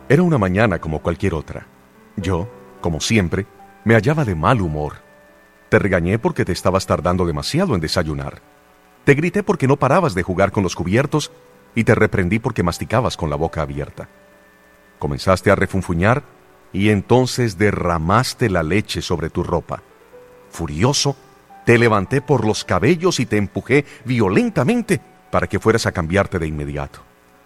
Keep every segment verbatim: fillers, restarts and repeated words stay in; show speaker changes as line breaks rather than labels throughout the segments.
Era una mañana como cualquier otra. Yo, como siempre, me hallaba de mal humor. Te regañé porque te estabas tardando demasiado en desayunar. Te grité porque no parabas de jugar con los cubiertos y te reprendí porque masticabas con la boca abierta. Comenzaste a refunfuñar y entonces derramaste la leche sobre tu ropa. Furioso, te levanté por los cabellos y te empujé violentamente para que fueras a cambiarte de inmediato.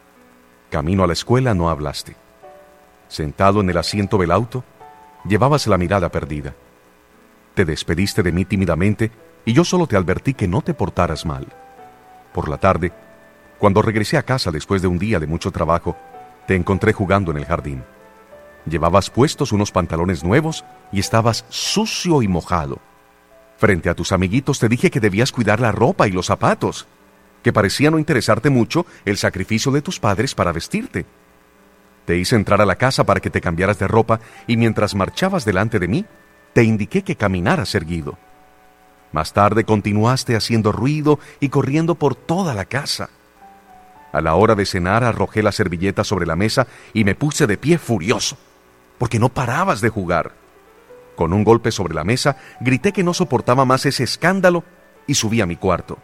Camino a la escuela no hablaste. Sentado en el asiento del auto, llevabas la mirada perdida. Te despediste de mí tímidamente y yo solo te advertí que no te portaras mal. Por la tarde, cuando regresé a casa después de un día de mucho trabajo, te encontré jugando en el jardín. Llevabas puestos unos pantalones nuevos y estabas sucio y mojado. Frente a tus amiguitos te dije que debías cuidar la ropa y los zapatos, que parecía no interesarte mucho el sacrificio de tus padres para vestirte. Te hice entrar a la casa para que te cambiaras de ropa y mientras marchabas delante de mí, te indiqué que caminaras erguido. Más tarde continuaste haciendo ruido y corriendo por toda la casa. A la hora de cenar arrojé la servilleta sobre la mesa y me puse de pie furioso, porque no parabas de jugar. Con un golpe sobre la mesa, grité que no soportaba más ese escándalo y subí a mi cuarto.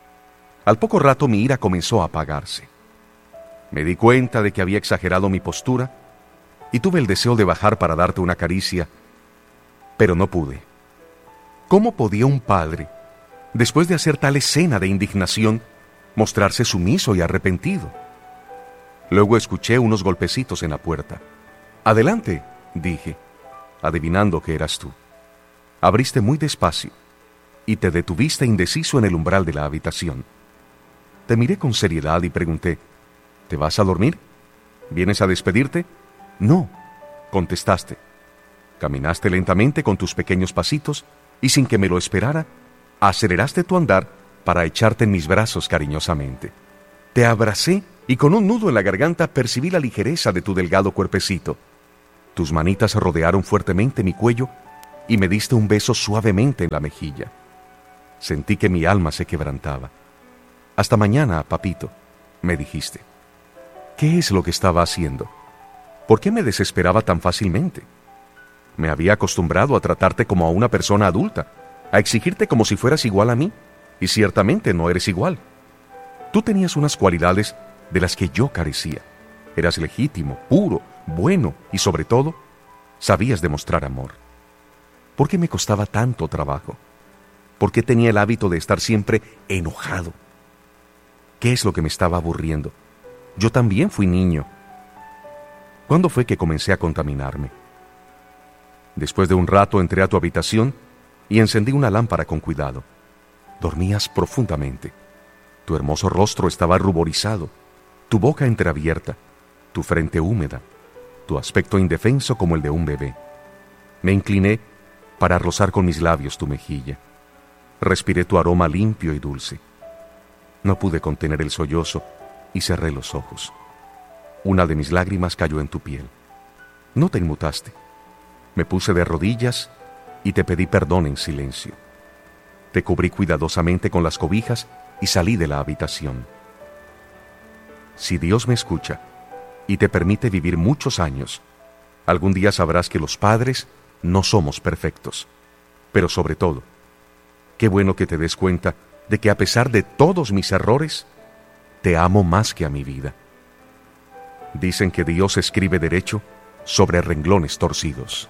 Al poco rato mi ira comenzó a apagarse. Me di cuenta de que había exagerado mi postura y tuve el deseo de bajar para darte una caricia, pero no pude. ¿Cómo podía un padre, después de hacer tal escena de indignación, mostrarse sumiso y arrepentido? Luego escuché unos golpecitos en la puerta. «Adelante», dije, adivinando que eras tú. Abriste muy despacio y te detuviste indeciso en el umbral de la habitación. Te miré con seriedad y pregunté, ¿te vas a dormir? ¿Vienes a despedirte? No, contestaste. Caminaste lentamente con tus pequeños pasitos y sin que me lo esperara, aceleraste tu andar para echarte en mis brazos cariñosamente. Te abracé y con un nudo en la garganta percibí la ligereza de tu delgado cuerpecito. Tus manitas rodearon fuertemente mi cuello y me diste un beso suavemente en la mejilla. Sentí que mi alma se quebrantaba. Hasta mañana, papito, me dijiste. ¿Qué es lo que estaba haciendo? ¿Por qué me desesperaba tan fácilmente? Me había acostumbrado a tratarte como a una persona adulta, a exigirte como si fueras igual a mí, y ciertamente no eres igual. Tú tenías unas cualidades de las que yo carecía. Eras legítimo, puro, bueno y sobre todo, sabías demostrar amor. ¿Por qué me costaba tanto trabajo? ¿Por qué tenía el hábito de estar siempre enojado? ¿Qué es lo que me estaba aburriendo? Yo también fui niño. ¿Cuándo fue que comencé a contaminarme? Después de un rato entré a tu habitación y encendí una lámpara con cuidado. Dormías profundamente. Tu hermoso rostro estaba ruborizado, tu boca entreabierta, tu frente húmeda, tu aspecto indefenso como el de un bebé. Me incliné para rozar con mis labios tu mejilla. Respiré tu aroma limpio y dulce. No pude contener el sollozo y cerré los ojos. Una de mis lágrimas cayó en tu piel. No te inmutaste. Me puse de rodillas y te pedí perdón en silencio. Te cubrí cuidadosamente con las cobijas y salí de la habitación. Si Dios me escucha y te permite vivir muchos años, algún día sabrás que los padres no somos perfectos. Pero sobre todo, qué bueno que te des cuenta de que a pesar de todos mis errores, te amo más que a mi vida. Dicen que Dios escribe derecho sobre renglones torcidos.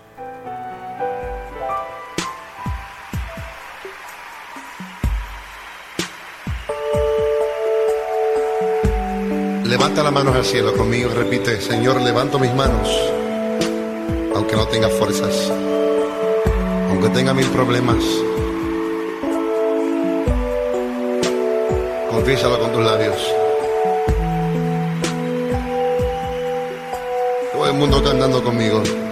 Levanta las manos al cielo conmigo y repite: Señor, levanto mis manos, aunque no tenga fuerzas, aunque tenga mil problemas. Confiésalo con tus labios. Todo el mundo cantando conmigo.